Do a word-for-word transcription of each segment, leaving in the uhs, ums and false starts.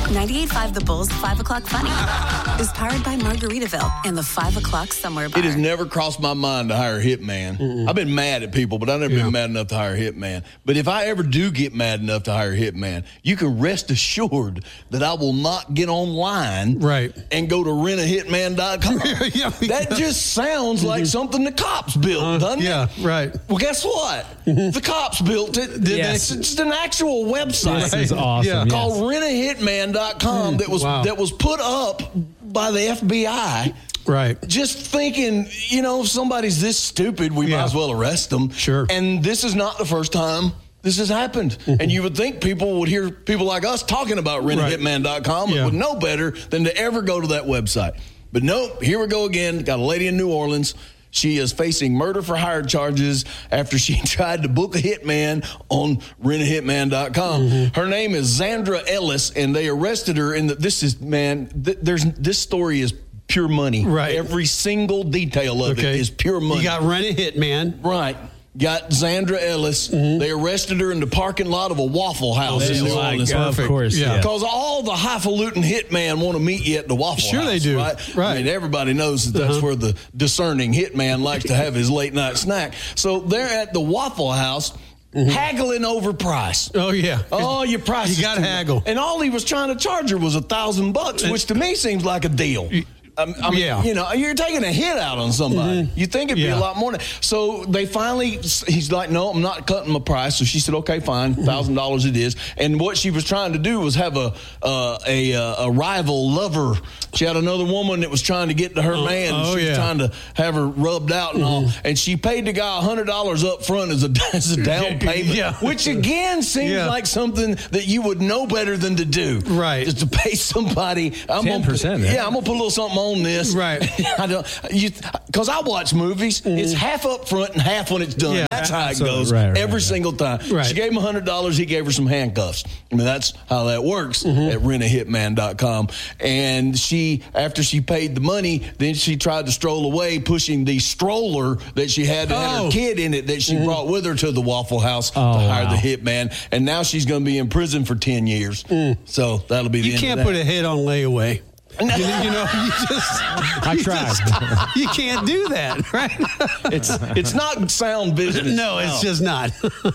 ninety-eight point five The Bull's five o'clock Funny is powered by Margaritaville and the five o'clock Somewhere Bar. It has never crossed my mind to hire a hitman. Mm-mm. I've been mad at people, but I've never yeah. been mad enough to hire a hitman. But if I ever do get mad enough to hire a hitman, you can rest assured that I will not get online right. and go to rent a hitman dot com. yeah, that yeah. just sounds like mm-hmm. something the cops built, uh, doesn't yeah, it? Yeah, right. Well, guess what? The cops built it. Yes. It's, it's an actual website. This is awesome. Yeah. Yes. Called rent a hitman dot com mm, that was wow. that was put up by the F B I. Right. Just thinking, you know, if somebody's this stupid, we yeah. might as well arrest them. Sure. And this is not the first time this has happened. Mm-hmm. And you would think people would hear people like us talking about rent a hitman dot com right. and would know better than to ever go to that website. But nope, here we go again. Got a lady in New Orleans. She is facing murder for hire charges after she tried to book a hitman on rent a hitman dot com. Mm-hmm. Her name is Zandra Ellis, and they arrested her. And the, this is, man, th- there's this story is pure money. Right. Every single detail of okay. it is pure money. You got rent a hitman. Right. Got Zandra Ellis. Mm-hmm. They arrested her in the parking lot of a Waffle House in New Orleans. Of course, yeah. Because all the highfalutin hitman want to meet you at the Waffle sure House. Sure they do. Right? right. I mean, everybody knows that that's uh-huh. where the discerning hitman likes to have his late night snack. So they're at the Waffle House. Mm-hmm. Haggling over price. Oh, yeah. Oh, your price. You got to haggle. And all he was trying to charge her was a thousand bucks, which to me seems like a deal. Um, I mean, yeah. you know, you're taking a hit out on somebody. Mm-hmm. You think it'd be yeah. a lot more. So they finally, he's like, no, I'm not cutting my price. So she said, okay, fine, one thousand dollars it is. And what she was trying to do was have a uh, a, a rival lover. She had another woman that was trying to get to her uh, man. And oh, she was yeah. trying to have her rubbed out and mm-hmm. all. And she paid the guy one hundred dollars up front as a, as a down payment, yeah. which again seems yeah. like something that you would know better than to do. Right. Just to pay somebody. I'm ten percent. Gonna, yeah, I'm going to put a little something on this. Right. I don't, you, because I watch movies. Mm-hmm. It's half up front and half when it's done. Yeah, that's how it absolutely. goes right, right, every right. single time. Right. She gave him one hundred dollars. He gave her some handcuffs. I mean, that's how that works mm-hmm. at rent a hitman dot com. And she, after she paid the money, then she tried to stroll away, pushing the stroller that she had that oh. had her kid in it that she mm-hmm. brought with her to the Waffle House oh, to hire wow. the hitman. And now she's going to be in prison for ten years. Mm. So that'll be the you end can't of that. put a hit on layaway. you, you know, you just I you tried. Just, you can't do that, right? It's it's not sound business. No, it's no. just not.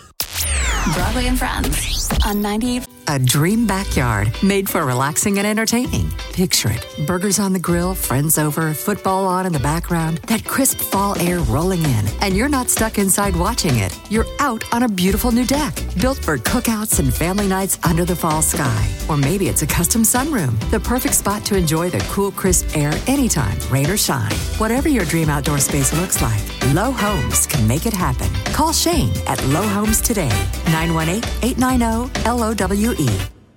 Broadway and Friends on ninety-eight. A dream backyard made for relaxing and entertaining. Picture it. Burgers on the grill, friends over, football on in the background, that crisp fall air rolling in. And you're not stuck inside watching it. You're out on a beautiful new deck, built for cookouts and family nights under the fall sky. Or maybe it's a custom sunroom, the perfect spot to enjoy the cool, crisp air anytime, rain or shine. Whatever your dream outdoor space looks like, Low Homes can make it happen. Call Shane at Low Homes today, nine one eight, eight nine zero, L O W E.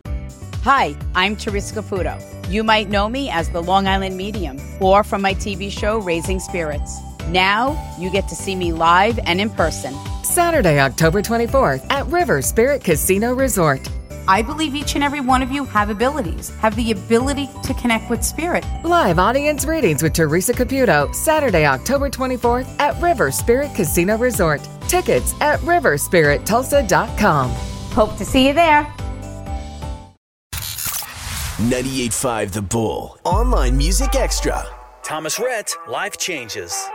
Hi, I'm Teresa Caputo. You might know me as the Long Island Medium or from my T V show, Raising Spirits. Now you get to see me live and in person. Saturday, October twenty-fourth at River Spirit Casino Resort. I believe each and every one of you have abilities, have the ability to connect with spirit. Live audience readings with Teresa Caputo, Saturday, October twenty-fourth at River Spirit Casino Resort. Tickets at river spirit tulsa dot com. Hope to see you there. ninety-eight point five The Bull. Online Music Extra. Thomas Rhett, Life Changes.